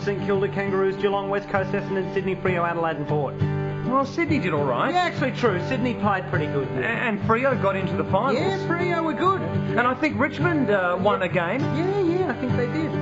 St Kilda, Kangaroos, Geelong, West Coast, Essendon, Sydney, Freo, Adelaide and Port. Well, Sydney did all right. Yeah, actually true. Sydney played pretty good. Yeah. And Freo got into the finals. Yeah, Freo were good. And I think Richmond won a game. Yeah, I think they did.